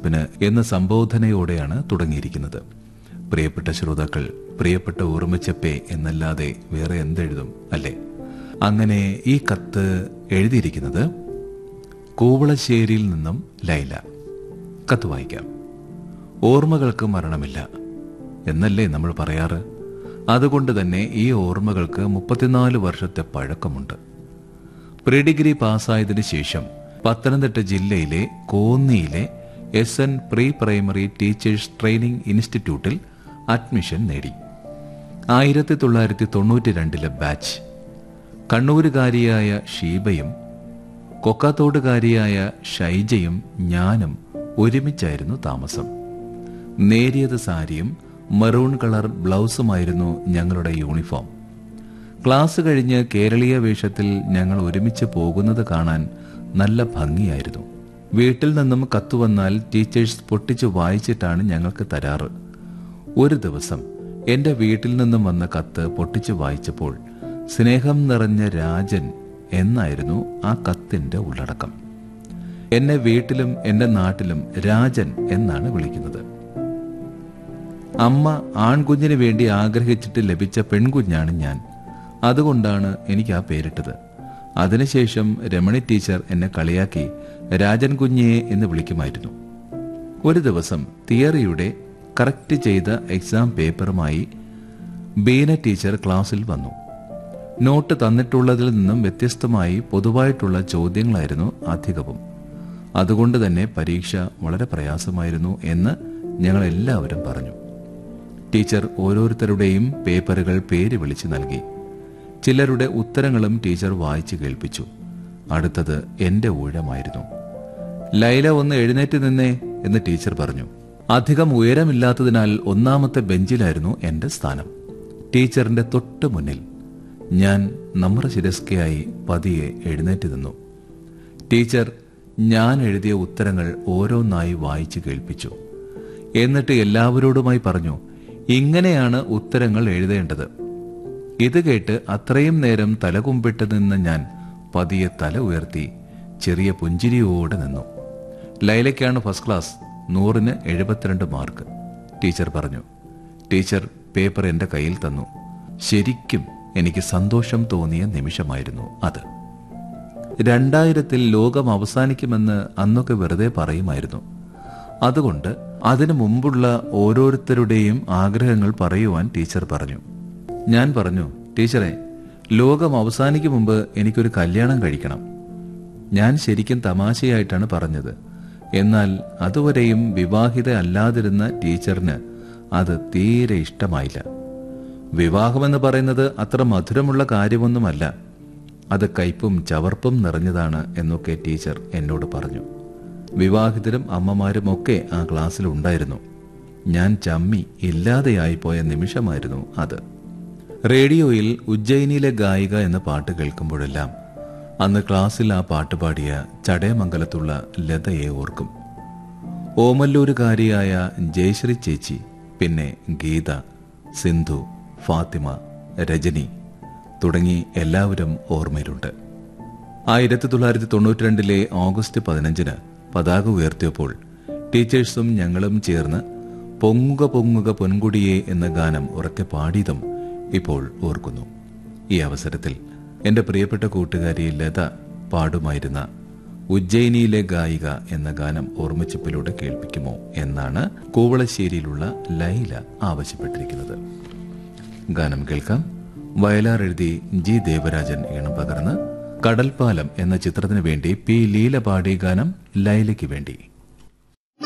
ഓർമ്മച്ചപ്പിന് എന്ന സംബോധനയോടെയാണ് തുടങ്ങിയിരിക്കുന്നത്. പ്രിയപ്പെട്ട ശ്രോതാക്കൾ, പ്രിയപ്പെട്ട ഓർമ്മച്ചപ്പേ എന്നല്ലാതെ വേറെ എന്തെഴുതും അല്ലേ? അങ്ങനെ ഈ കത്ത് എഴുതിയിരിക്കുന്നത് കൂവളശ്ശേരിയിൽ നിന്നും ലൈല. കത്ത് വായിക്കാം. ഓർമ്മകൾക്ക് മരണമില്ല എന്നല്ലേ നമ്മൾ പറയാറ്. അതുകൊണ്ട് തന്നെ ഈ ഓർമ്മകൾക്ക് 34 വർഷത്തെ പഴക്കമുണ്ട്. പ്രീ ഡിഗ്രി പാസ്സായതിനു ശേഷം പത്തനംതിട്ട ജില്ലയിലെ കോന്നിയിലെ SN pre primary teachers training ഇൻസ്റ്റിറ്റ്യൂട്ടിൽ അഡ്മിഷൻ നേടി. 1992 ബാച്ച്. കണ്ണൂരുകാരിയായ ഷീബയും കൊക്കാത്തോടുകാരിയായ ഷൈജയും ഞാനും ഒരുമിച്ചായിരുന്നു താമസം. നേരിയത് സാരിയും മെറൂൺ കളർ ബ്ലൗസുമായിരുന്നു ഞങ്ങളുടെ യൂണിഫോം. ക്ലാസ് കഴിഞ്ഞ് കേരളീയ വേഷത്തിൽ ഞങ്ങൾ ഒരുമിച്ച് പോകുന്നത് കാണാൻ നല്ല ഭംഗിയായിരുന്നു. വീട്ടിൽ നിന്നും കത്തുവന്നാൽ ടീച്ചേഴ്സ് പൊട്ടിച്ചു വായിച്ചിട്ടാണ് ഞങ്ങൾക്ക് തരാറ്. ഒരു ദിവസം എന്റെ വീട്ടിൽ നിന്നും വന്ന കത്ത് പൊട്ടിച്ചു വായിച്ചപ്പോൾ സ്നേഹം നിറഞ്ഞ രാജൻ എന്നായിരുന്നു ആ കത്തിന്റെ ഉള്ളടക്കം. എന്നെ വീട്ടിലും എന്റെ നാട്ടിലും രാജൻ എന്നാണ് വിളിക്കുന്നത്. അമ്മ ആൺകുഞ്ഞിന് വേണ്ടി ആഗ്രഹിച്ചിട്ട് ലഭിച്ച പെൺകുഞ്ഞാണ് ഞാൻ. അതുകൊണ്ടാണ് എനിക്ക് ആ പേരിട്ടത്. അതിനുശേഷം രമണി ടീച്ചർ എന്നെ കളിയാക്കി രാജൻ കുഞ്ഞേ എന്ന് വിളിക്കുമായിരുന്നു. ഒരു ദിവസം തിയറിയുടെ കറക്റ്റ് ചെയ്ത എക്സാം പേപ്പറുമായി ബീന ടീച്ചർ ക്ലാസ്സിൽ വന്നു. നോട്ട് തന്നിട്ടുള്ളതിൽ നിന്നും വ്യത്യസ്തമായി പൊതുവായിട്ടുള്ള ചോദ്യങ്ങളായിരുന്നു അധികവും. അതുകൊണ്ട് തന്നെ പരീക്ഷ വളരെ പ്രയാസമായിരുന്നു എന്ന് ഞങ്ങൾ എല്ലാവരും പറഞ്ഞു. ടീച്ചർ ഓരോരുത്തരുടെയും പേപ്പറുകൾ പേര് വിളിച്ച് നൽകി. ചിലരുടെ ഉത്തരങ്ങളും ടീച്ചർ വായിച്ചു കേൾപ്പിച്ചു. അടുത്തത് എന്റെ ഊഴമായിരുന്നു. ലൈല ഒന്ന് എഴുന്നേറ്റ് നിന്നേ എന്ന് ടീച്ചർ പറഞ്ഞു. അധികം ഉയരമില്ലാത്തതിനാൽ ഒന്നാമത്തെ ബെഞ്ചിലായിരുന്നു എന്റെ സ്ഥാനം. ടീച്ചറിന്റെ തൊട്ട് മുന്നിൽ ഞാൻ നമ്രശിരസ്കയായി പതിയെ എഴുന്നേറ്റ് നിന്നു. ടീച്ചർ ഞാൻ എഴുതിയ ഉത്തരങ്ങൾ ഓരോന്നായി വായിച്ചു കേൾപ്പിച്ചു. എന്നിട്ട് എല്ലാവരോടുമായി പറഞ്ഞു, ഇങ്ങനെയാണ് ഉത്തരങ്ങൾ എഴുതേണ്ടത്. ഇത് കേട്ട് അത്രയും നേരം തലകുമ്പിട്ട് നിന്ന ഞാൻ പതിയെ തല ഉയർത്തി ചെറിയ പുഞ്ചിരിയോടെ നിന്നു. ലൈലയ്ക്കാണ് ഫസ്റ്റ് ക്ലാസ്, 100-ന് 72 മാർക്ക്. ടീച്ചർ പറഞ്ഞു. ടീച്ചർ പേപ്പർ എന്റെ കയ്യിൽ തന്നു. ശരിക്കും എനിക്ക് സന്തോഷം തോന്നിയ നിമിഷമായിരുന്നു അത്. 2000-ൽ ലോകം അവസാനിക്കുമെന്ന് അന്നൊക്കെ വെറുതെ പറയുമായിരുന്നു. അതുകൊണ്ട് അതിനു മുമ്പുള്ള ഓരോരുത്തരുടെയും ആഗ്രഹങ്ങൾ പറയുവാൻ ടീച്ചർ പറഞ്ഞു. ഞാൻ പറഞ്ഞു, ടീച്ചറെ, ലോകം അവസാനിക്കും മുമ്പ് എനിക്കൊരു കല്യാണം കഴിക്കണം. ഞാൻ ശരിക്കും തമാശയായിട്ടാണ് പറഞ്ഞത്. എന്നാൽ അതുവരെയും വിവാഹിത അല്ലാതിരുന്ന ടീച്ചറിന് അത് തീരെ ഇഷ്ടമായില്ല. വിവാഹമെന്ന് പറയുന്നത് അത്ര മധുരമുള്ള കാര്യമൊന്നുമല്ല, അത് കയ്പും ചവർപ്പും നിറഞ്ഞതാണ് എന്നൊക്കെ ടീച്ചർ എന്നോട് പറഞ്ഞു. വിവാഹിതരും അമ്മമാരും ഒക്കെ ആ ക്ലാസ്സിൽ ഉണ്ടായിരുന്നു. ഞാൻ ചമ്മി ഇല്ലാതെയായിപ്പോയ നിമിഷമായിരുന്നു അത്. റേഡിയോയിൽ ഉജ്ജയിനിയിലെ ഗായിക എന്ന പാട്ട് കേൾക്കുമ്പോഴെല്ലാം അന്ന് ക്ലാസ്സിൽ ആ പാട്ട് പാടിയ ചടയമംഗലത്തുള്ള ലതയെ ഓർക്കും. ഓമല്ലൂരുകാരിയായ ജയശ്രീ ചേച്ചി, പിന്നെ ഗീത, സിന്ധു, ഫാത്തിമ, രജനി തുടങ്ങി എല്ലാവരും ഓർമ്മയിലുണ്ട്. 1992 ഓഗസ്റ്റ് 15 പതാക ഉയർത്തിയപ്പോൾ ടീച്ചേഴ്സും ഞങ്ങളും ചേർന്ന് പൊങ്ങുക പൊങ്ങുക പൊൻകുടിയെ എന്ന ഗാനം ഉറക്കെ പാടിയതും ഇപ്പോൾ ഓർക്കുന്നു. ഈ അവസരത്തിൽ എന്റെ പ്രിയപ്പെട്ട കൂട്ടുകാരി ലത പാടുമായിരുന്ന ഉജ്ജയിനിയിലെ ഗായിക എന്ന ഗാനം ഓർമ്മച്ചപ്പിലൂടെ കേൾപ്പിക്കുമോ എന്നാണ് കൂവളശ്ശേരിയിലുള്ള ലൈല ആവശ്യപ്പെട്ടിരിക്കുന്നത്. ഗാനം കേൾക്കാം. വയലാർ എഴുതി ജി ദേവരാജൻ ഈണം പകർന്ന് കടൽപ്പാലം എന്ന ചിത്രത്തിനു വേണ്ടി പി ലീല പാടിയ ഗാനം ലൈലയ്ക്ക് വേണ്ടി.